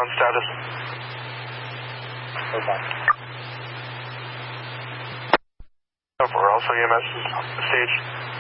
on status. Okay. Over, also EMS is staged.